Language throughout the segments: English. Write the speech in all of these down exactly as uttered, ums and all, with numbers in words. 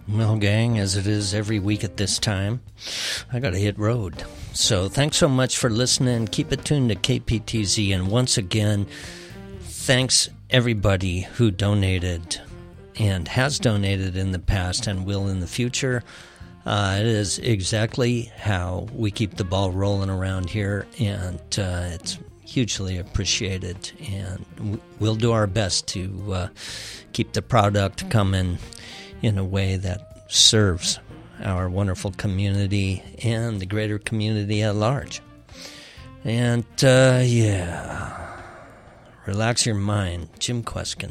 Well, gang, as it is every week at this time, I got to hit road. So thanks so much for listening. Keep it tuned to K P T Z. And once again, thanks everybody who donated and has donated in the past and will in the future. Uh, it is exactly how we keep the ball rolling around here, and uh, it's hugely appreciated. And we'll do our best to uh, keep the product coming in a way that serves our wonderful community and the greater community at large. And, uh, yeah, relax your mind. Jim Kweskin.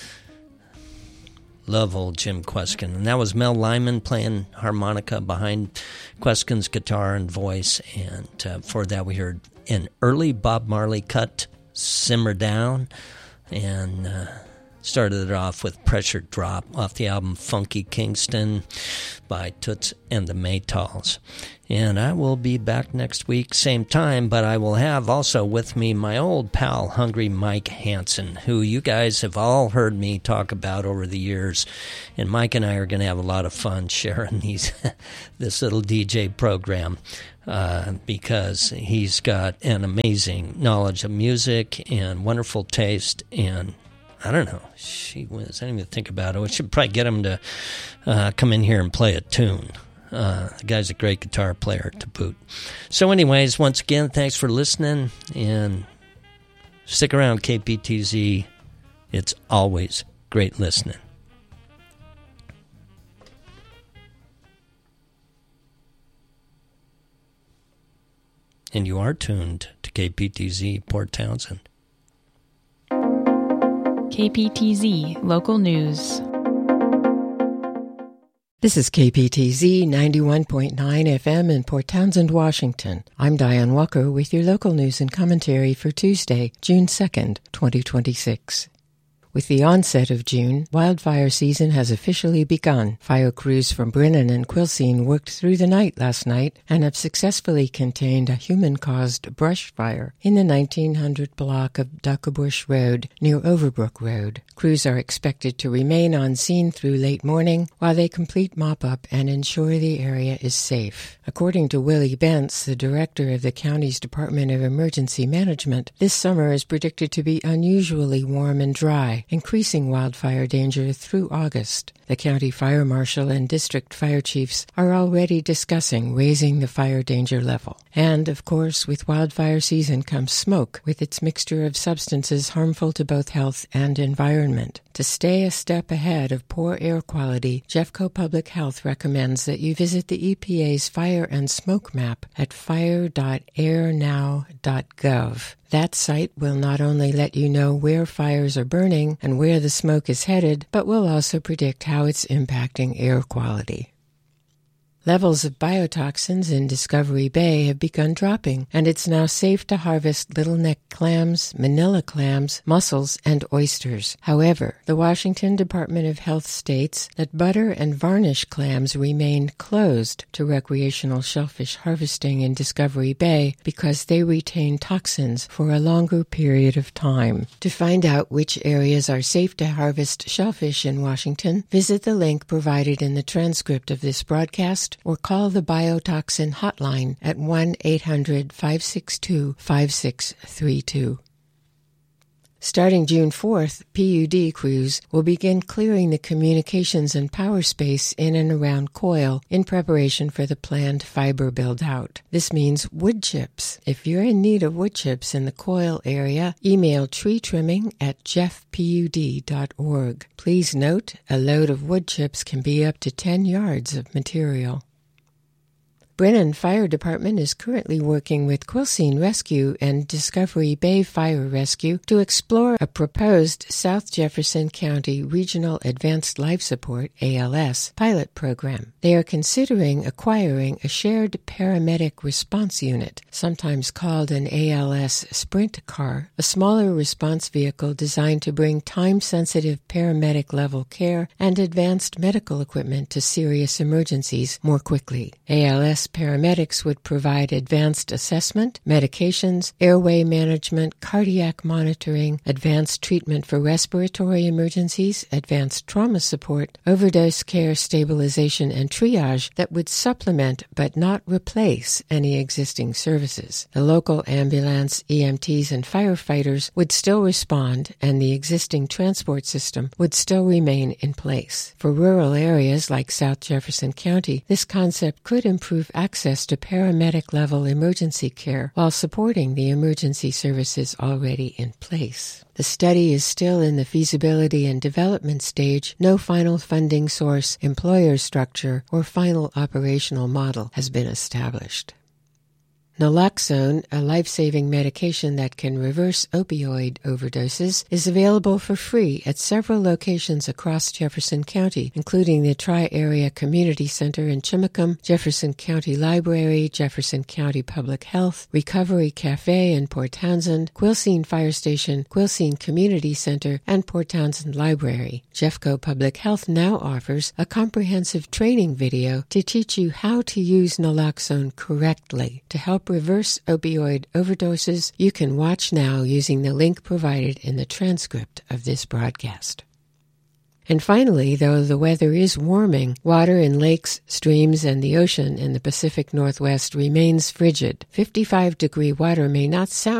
Love old Jim Kweskin. And that was Mel Lyman playing harmonica behind Kweskin's guitar and voice. And uh, before that, we heard an early Bob Marley cut, Simmer Down, and uh, started it off with Pressure Drop off the album Funky Kingston by Toots and the Maytals. And I will be back next week, same time, but I will have also with me my old pal, Hungry Mike Hansen, who you guys have all heard me talk about over the years. And Mike and I are going to have a lot of fun sharing these this little D J program. Uh, because he's got an amazing knowledge of music and wonderful taste, and I don't know, she was, I didn't even think about it. We should probably get him to uh, come in here and play a tune. Uh, the guy's a great guitar player to boot. So anyways, once again, thanks for listening, and stick around, K P T Z. It's always great listening. And you are tuned to K P T Z, Port Townsend. K P T Z Local News. This is K P T Z ninety-one point nine F M in Port Townsend, Washington. I'm Diane Walker with your local news and commentary for Tuesday, June second, twenty twenty-six. With the onset of June, wildfire season has officially begun. Fire crews from Brennan and Quilcene worked through the night last night and have successfully contained a human-caused brush fire in the nineteen hundred block of Duckabush Road near Overbrook Road. Crews are expected to remain on scene through late morning while they complete mop-up and ensure the area is safe. According to Willie Bentz, the director of the county's Department of Emergency Management, this summer is predicted to be unusually warm and dry, increasing wildfire danger through August. The county fire marshal and district fire chiefs are already discussing raising the fire danger level. And, of course, with wildfire season comes smoke, with its mixture of substances harmful to both health and environment. To stay a step ahead of poor air quality, Jeffco Public Health recommends that you visit the E P A's Fire and Smoke Map at fire dot air now dot gov. That site will not only let you know where fires are burning and where the smoke is headed, but will also predict how it's impacting air quality. Levels of biotoxins in Discovery Bay have begun dropping, and it's now safe to harvest little-neck clams, manila clams, mussels, and oysters. However, the Washington Department of Health states that butter and varnish clams remain closed to recreational shellfish harvesting in Discovery Bay because they retain toxins for a longer period of time. To find out which areas are safe to harvest shellfish in Washington, visit the link provided in the transcript of this broadcast or call the biotoxin hotline at one eight hundred five six two five six three two. Starting June fourth, P U D crews will begin clearing the communications and power space in and around Coyle in preparation for the planned fiber build-out. This means wood chips. If you're in need of wood chips in the Coyle area, email tree trimming at jeff pud dot org. Please note, a load of wood chips can be up to ten yards of material. Brennan Fire Department is currently working with Quilcene Rescue and Discovery Bay Fire Rescue to explore a proposed South Jefferson County Regional Advanced Life Support, A L S, pilot program. They are considering acquiring a shared paramedic response unit, sometimes called an A L S sprint car, a smaller response vehicle designed to bring time-sensitive paramedic-level care and advanced medical equipment to serious emergencies more quickly. A L S paramedics would provide advanced assessment, medications, airway management, cardiac monitoring, advanced treatment for respiratory emergencies, advanced trauma support, overdose care, stabilization, and triage that would supplement but not replace any existing services. The local ambulance, E M Ts, and firefighters would still respond, and the existing transport system would still remain in place. For rural areas like South Jefferson County, this concept could improve access to paramedic-level emergency care while supporting the emergency services already in place. The study is still in the feasibility and development stage. No final funding source, employer structure, or final operational model has been established. Naloxone, a life-saving medication that can reverse opioid overdoses, is available for free at several locations across Jefferson County, including the Tri-Area Community Center in Chimacum, Jefferson County Library, Jefferson County Public Health, Recovery Cafe in Port Townsend, Quilcene Fire Station, Quilcene Community Center, and Port Townsend Library. Jeffco Public Health now offers a comprehensive training video to teach you how to use naloxone correctly to help reverse opioid overdoses. You can watch now using the link provided in the transcript of this broadcast. And finally, though the weather is warming, water in lakes, streams, and the ocean in the Pacific Northwest remains frigid. fifty-five degree water may not sound